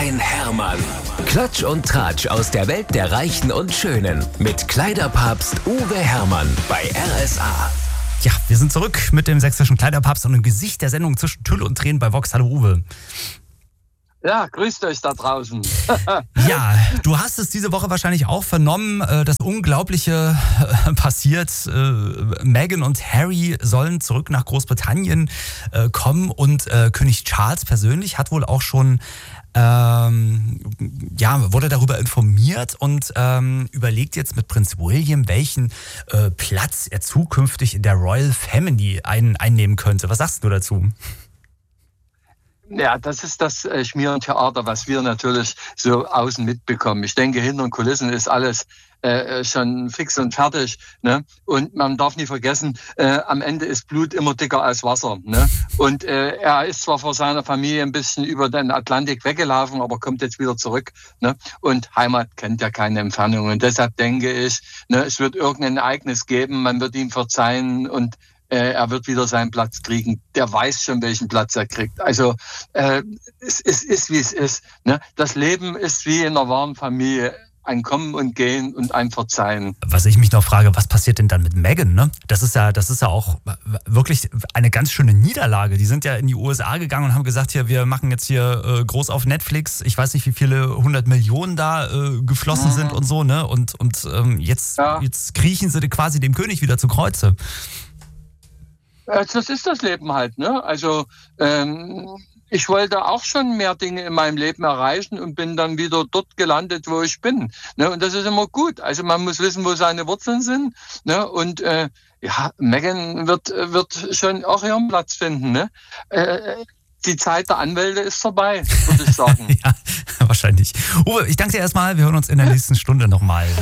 ein Hermann. Klatsch und Tratsch aus der Welt der Reichen und Schönen. Mit Kleiderpapst Uwe Hermann bei RSA. Ja, wir sind zurück mit dem sächsischen Kleiderpapst und im Gesicht der Sendung zwischen Tüll und Tränen bei Vox. Hallo Uwe. Ja, grüßt euch da draußen. Ja, du hast es diese Woche wahrscheinlich auch vernommen, das Unglaubliche passiert. Meghan und Harry sollen zurück nach Großbritannien kommen und König Charles persönlich hat wohl auch schon wurde darüber informiert und überlegt jetzt mit Prinz William, welchen Platz er zukünftig in der Royal Family einnehmen könnte. Was sagst du dazu? Ja, das ist das Schmier- und Theater, was wir natürlich so außen mitbekommen. Ich denke, hinter den Kulissen ist alles schon fix und fertig. Ne? Und man darf nie vergessen, am Ende ist Blut immer dicker als Wasser. Ne? Und er ist zwar vor seiner Familie ein bisschen über den Atlantik weggelaufen, aber kommt jetzt wieder zurück. Ne? Und Heimat kennt ja keine Entfernung. Und deshalb denke ich, ne, es wird irgendein Ereignis geben, man wird ihm verzeihen und er wird wieder seinen Platz kriegen. Der weiß schon, welchen Platz er kriegt. Also es ist, wie es ist. Ne? Das Leben ist wie in einer warmen Familie. Ein Kommen und Gehen und ein Verzeihen. Was ich mich noch frage, was passiert denn dann mit Meghan? Ne? Das ist ja auch wirklich eine ganz schöne Niederlage. Die sind ja in die USA gegangen und haben gesagt, hier, wir machen jetzt hier groß auf Netflix. Ich weiß nicht, wie viele 100 Millionen da geflossen sind und so. Ne? Und jetzt kriechen sie quasi dem König wieder zu Kreuze. Das ist das Leben halt. Ne? Also ich wollte auch schon mehr Dinge in meinem Leben erreichen und bin dann wieder dort gelandet, wo ich bin. Ne? Und das ist immer gut. Also man muss wissen, wo seine Wurzeln sind. Ne? Und Meghan wird schon auch ihren Platz finden. Ne? Die Zeit der Anwälte ist vorbei, würde ich sagen. Ja, wahrscheinlich. Uwe, ich danke dir erstmal. Wir hören uns in der nächsten Stunde nochmal.